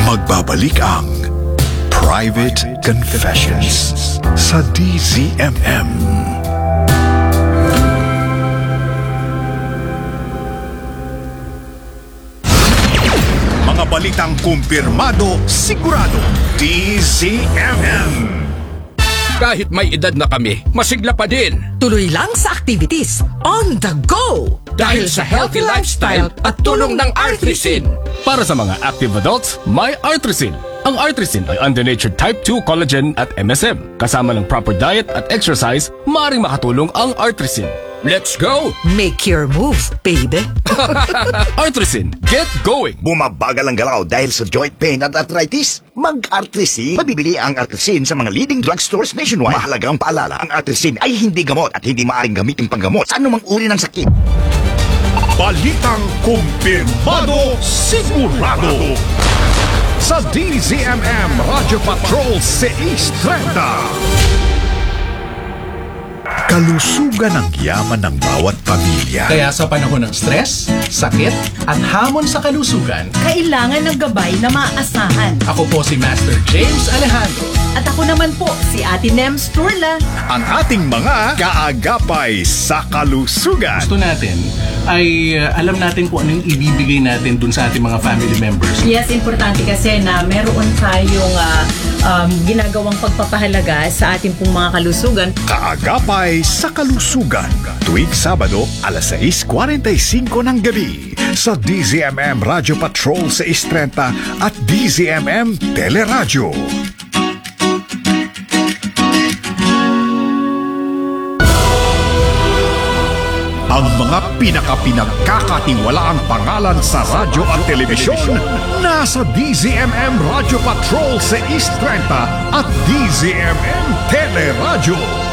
Magbabalik ang Private Confessions sa DZMM. Mga balitang kumpirmado, sigurado, DZMM. Kahit may edad na kami, masigla pa din. Tuloy lang sa activities, on the go! Dahil sa healthy lifestyle at tulong ng Artrisin. Para sa mga active adults, may Artrisin. Ang Artrisin ay under-natured type 2 collagen at MSM. Kasama ng proper diet at exercise, maaaring makatulong ang Artrisin. Let's go! Make your move, baby! Artrisin, get going! Bumabagal ang galaw dahil sa joint pain at arthritis? Mag-Artrisin. Mabibili ang Artrisin sa mga leading drugstores nationwide. Mahalagang paalala, ang Artrisin ay hindi gamot at hindi maaaring gamitin panggamot sa anumang uri ng sakit. Balitang kumpirmado, sigurado sa DZMM Radio Patrol 630. Kalusugan ang yaman ng bawat pamilya. Kaya sa panahon ng stress, sakit, at hamon sa kalusugan, kailangan ng gabay na maaasahan. ako po si Master James Alejandro. At ako naman po, si Ate Nems Turla. Ang ating mga kaagapay sa kalusugan. Gusto natin ay alam natin kung ano yung ibibigay natin dun sa ating mga family members. Yes, importante kasi na meron tayong ginagawang pagpapahalaga sa ating pong mga kalusugan. Kaagapay sa kalusugan. Tuwing Sabado, alas 6:45 ng gabi sa DZMM Radio Patrol 630 at DZMM Teleradyo. Ang mga pinagkakatiwalaang pangalan sa radyo at telebisyon nasa DZMM Radio Patrol 630 at DZMM Teleradyo.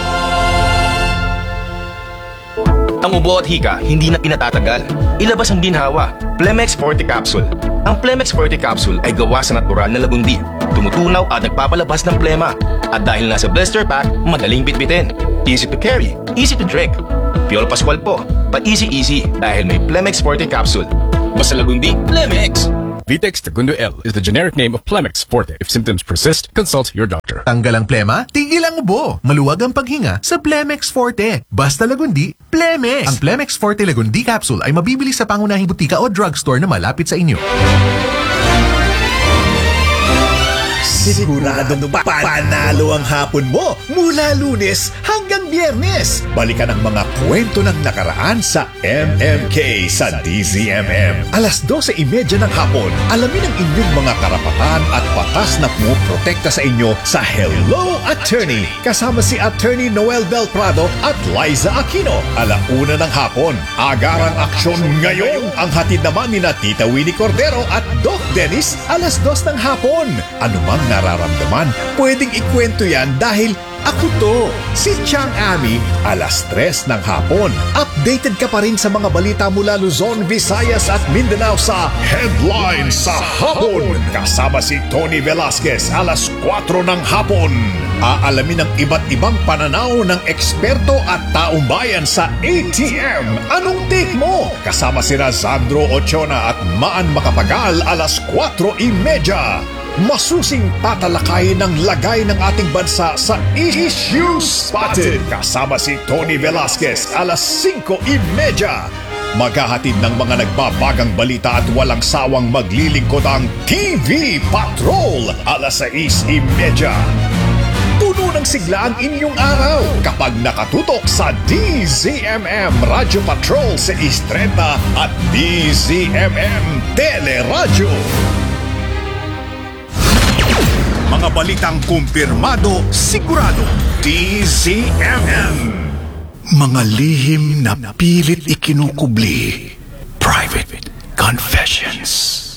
Ang ubo at hika, hindi na pinatatagal. Ilabas ang ginhawa. Plemex Forte Capsule. Ang Plemex Forte Capsule ay gawa sa natural na lagundi. Tumutunaw at nagpapalabas ng plema. At dahil nasa blister pack, madaling bitbitin. Easy to carry, easy to drink. Piolo Pascual po, pa-easy-easy dahil may Plemex Forte Capsule. Basta lagundi, Plemex! Vitex Segundo L is the generic name of Plemex Forte. If symptoms persist, consult your doctor. Tanggal ang plema, tigil ang ubo. Maluwag ang paghinga sa Plemex Forte. Basta lagundi, Plemex! Ang Plemex Forte Lagundi Capsule ay mabibili sa pangunahing butika o drugstore na malapit sa inyo. Sigurado ba panalo ang hapon mo mula Lunes hanggang Biyernes? Balikan ang mga kwento ng nakaraan sa MMK sa DZMM. Alas 12:30 ng hapon, alamin ang inyong mga karapatan at batas na pumoprotekta sa inyo sa Hello Attorney. Kasama si Attorney Noel Del Prado at Liza Aquino. 1:00 ng hapon, agarang aksyon ngayon. Ang hatid naman ni Tita Winnie Cordero at Doc Dennis, 2:00 ng hapon. Anumang nararamdaman, pwedeng ikwento yan dahil ako to, si Chang Ami, 3:00 ng hapon. Updated ka pa rin sa mga balita mula Luzon, Visayas at Mindanao sa Headline sa Hapon. Kasama si Tony Velasquez, 4:00 ng hapon. Aalamin ang iba't ibang pananaw ng eksperto at taong bayan sa ATM. Anong take mo? Kasama si Razandro Ochona at Maan Makapagal, 4:30. Masusing tatalakayin ng lagay ng ating bansa sa Issue Spotted. Kasama si Tony Velasquez, 5:30. Maghahatid ng mga nagbabagang balita at walang sawang maglilingkod ang TV Patrol, 6:30. Puno ng sigla ang inyong araw kapag nakatutok sa DZMM Radio Patrol 630 at DZMM Teleradyo. Mga balitang kumpirmado, sigurado, DZMM. Mga lihim na pilit ikinukubli. Private Confessions.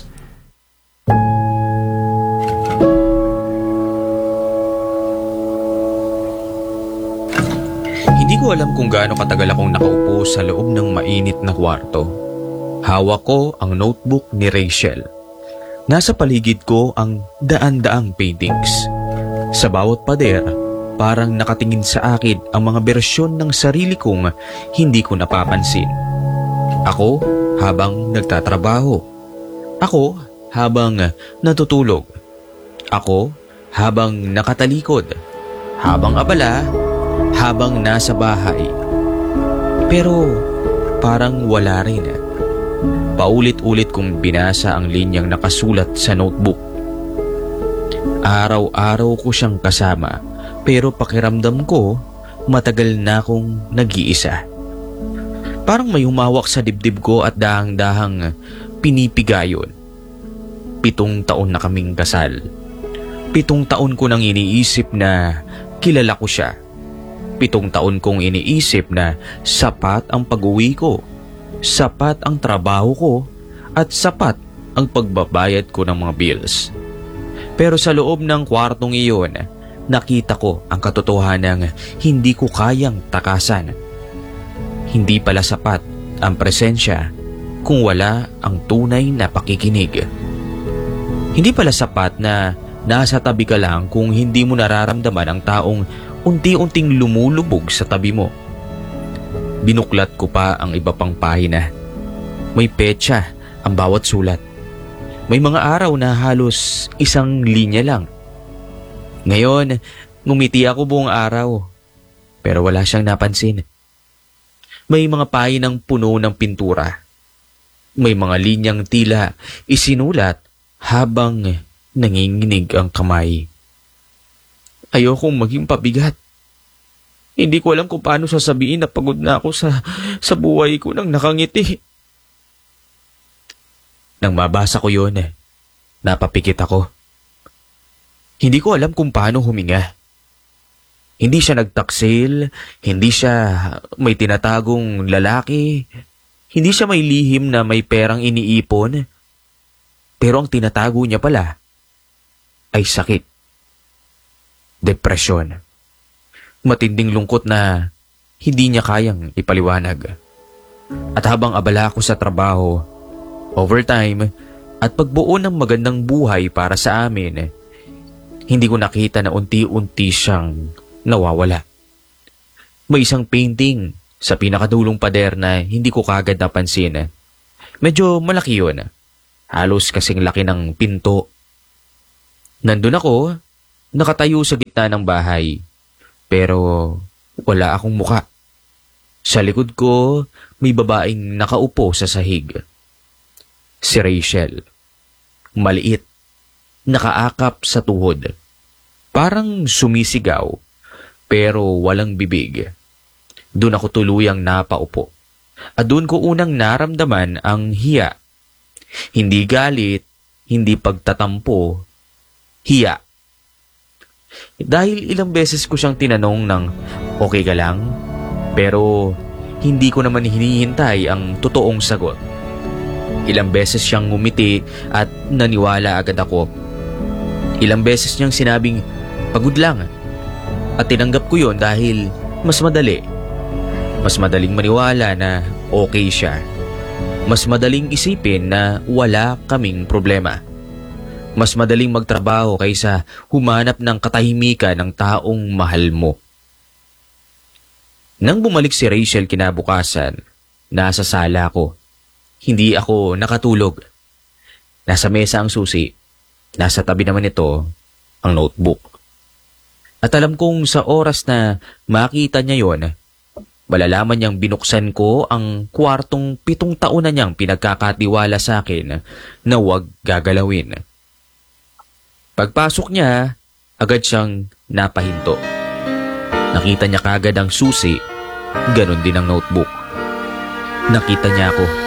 Hindi ko alam kung gaano katagal akong nakaupo sa loob ng mainit na kwarto. Hawak ko ang notebook ni Rachel. Nasa paligid ko ang daan-daang paintings. Sa bawat pader, parang nakatingin sa akin ang mga bersyon ng sarili kong hindi ko napapansin. Ako habang nagtatrabaho. Ako habang natutulog. Ako habang nakatalikod. Habang abala, habang nasa bahay. Pero parang wala rin. Paulit-ulit kong binasa ang linyang nakasulat sa notebook. Araw-araw ko siyang kasama, pero pakiramdam ko matagal na akong nag-iisa. Parang may humawak sa dibdib ko at dahang-dahang pinipigayon. 7 taon na kaming kasal. 7 taon ko nang iniisip na kilala ko siya. 7 taon kong iniisip na sapat ang pag-uwi ko, sapat ang trabaho ko, at sapat ang pagbabayad ko ng mga bills. Pero sa loob ng kwartong iyon, nakita ko ang katotohanan hindi ko kayang takasan. Hindi pala sapat ang presensya kung wala ang tunay na pakikinig. Hindi pala sapat na nasa tabi ka lang kung hindi mo nararamdaman ang taong unti-unting lumulubog sa tabi mo. Binuklat ko pa ang iba pang pahina. May petsa ang bawat sulat. May mga araw na halos 1 linya lang. Ngayon, ngumiti ako buong araw, pero wala siyang napansin. May mga pahinang puno ng pintura. May mga linyang tila isinulat habang nanginginig ang kamay. Ayokong maging pabigat. Hindi ko alam kung paano sasabihin na pagod na ako sa buhay ko nang nakangiti. Nang mabasa ko yun, napapikit ako. Hindi ko alam kung paano huminga. Hindi siya nagtaksil, hindi siya may tinatagong lalaki, hindi siya may lihim na may perang iniipon. Pero ang tinatago niya pala ay sakit. Depresyon. Matinding lungkot na hindi niya kayang ipaliwanag. At habang abala ako sa trabaho, overtime, at pagbuo ng magandang buhay para sa amin, hindi ko nakita na unti-unti siyang nawawala. May isang painting sa pinakadulong pader na hindi ko kagad napansin. Medyo malaki yun. Halos kasing laki ng pinto. Nandun ako, nakatayo sa gitna ng bahay. Pero wala akong muka. Sa likod ko, may babaeng nakaupo sa sahig. Si Rachel. Maliit. Nakaakap sa tuhod. Parang sumisigaw, pero walang bibig. Doon ako tuluyang napaupo. At doon ko unang naramdaman ang hiya. Hindi galit, hindi pagtatampo, hiya. Dahil ilang beses ko siyang tinanong ng okay ka lang, pero hindi ko naman hinihintay ang totoong sagot. Ilang beses siyang ngumiti at naniwala agad ako. Ilang beses niyang sinabing pagod lang, at tinanggap ko yon dahil mas madali. Mas madaling maniwala na okay siya. Mas madaling isipin na wala kaming problema. Mas madaling magtrabaho kaysa humanap ng katahimikan ng taong mahal mo. Nang bumalik si Rachel kinabukasan, nasa sala ko. Hindi ako nakatulog. Nasa mesa ang susi. Nasa tabi naman ito ang notebook. At alam kong sa oras na makita niya yon, malalaman niyang binuksan ko ang kwartong 7 taon na niyang pinagkakatiwala sa akin na huwag gagalawin. Pagpasok niya, agad siyang napahinto. Nakita niya kagad ang susi, ganon din ang notebook. Nakita niya ako.